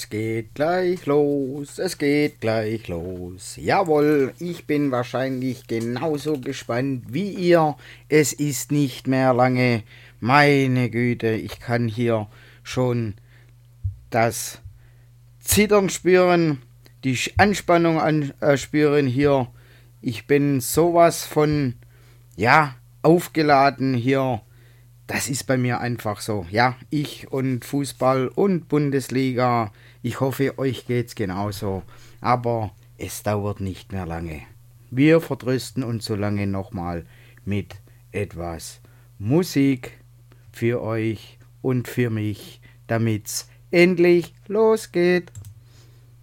Es geht gleich los, es geht gleich los. Jawohl, ich bin wahrscheinlich genauso gespannt wie ihr. Es ist nicht mehr lange. Meine Güte, ich kann hier schon das Zittern spüren, die Anspannung spüren hier. Ich bin sowas von, ja, aufgeladen hier. Das ist bei mir einfach so. Ja, ich und Fußball und Bundesliga. Ich hoffe, euch geht's genauso. Aber es dauert nicht mehr lange. Wir vertrösten uns so lange nochmal mit etwas Musik für euch und für mich, damit's endlich losgeht.